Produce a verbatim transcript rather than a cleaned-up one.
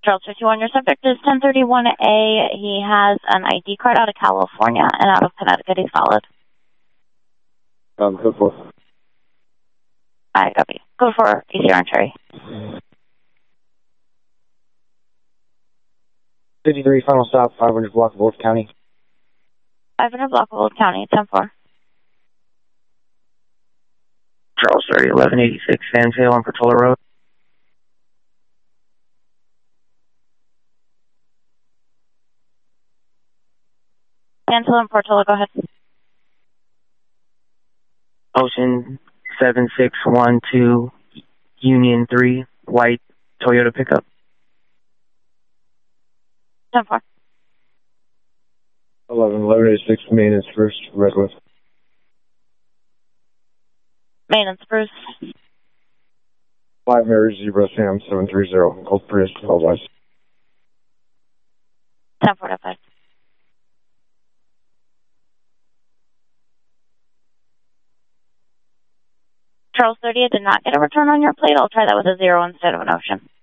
Charles fifty-one, your subject is ten thirty-one A. He has an I D card out of California and out of Connecticut. He's valid. Um, code four. I copy. Code four, A C R and Cherry. fifty-three, final stop, five hundred block of Wolf County. five hundred block of Old County, ten four. Charles thirty, eleven eighty-six, Fantail on Portola Road. Fantail and Portola, go ahead. Ocean seven six one two, Union three, white Toyota pickup. ten four. eleven, eleven eighty-six, maintenance first, Redwood. Maintenance, Bruce. five Mary Zebra Sam seven three zero, Cold Prius, twelve Ice. ten four to five. Charles thirty, I did not get a return on your plate. I'll try that with a zero instead of an ocean.